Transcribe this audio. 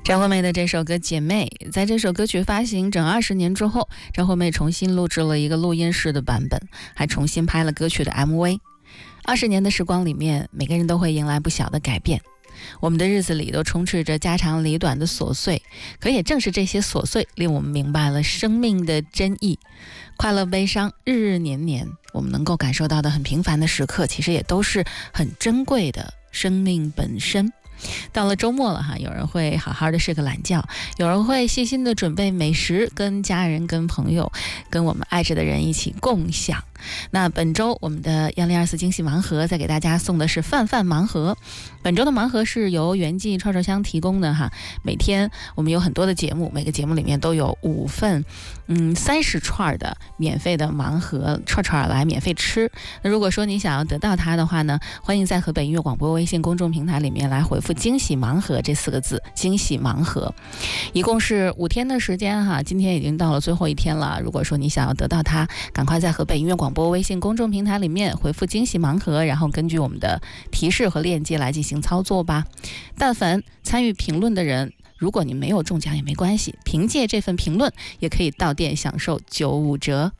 张惠妹的这首歌《姐妹》，在这首歌曲发行整20年之后，张惠妹重新录制了一个录音室的版本，还重新拍了歌曲的 MV。20年的时光里面，每个人都会迎来不小的改变。我们的日子里都充斥着家长里短的琐碎，可也正是这些琐碎，令我们明白了生命的真意。快乐悲伤，日日年年，我们能够感受到的很平凡的时刻，其实也都是很珍贵的生命本身。到了周末了哈，有人会好好的睡个懒觉，有人会细心的准备美食，跟家人、跟朋友、跟我们爱着的人一起共享。那本周我们的1024惊喜盲盒再给大家送的是饭盲盒。本周的盲盒是由元记串串香提供的哈，每天我们有很多的节目，每个节目里面都有5份30串的免费的盲盒串来免费吃。那如果说你想要得到它的话呢，欢迎在河北音乐广播微信公众平台里面来回复惊喜盲盒这4个字，惊喜盲盒一共是5天的时间哈，今天已经到了最后一天了。如果说你想要得到它，赶快在河北音乐广播微信公众平台里面回复惊喜盲盒，然后根据我们的提示和链接来进行操作吧。但凡参与评论的人，如果你没有中奖也没关系，凭借这份评论也可以到店享受95折。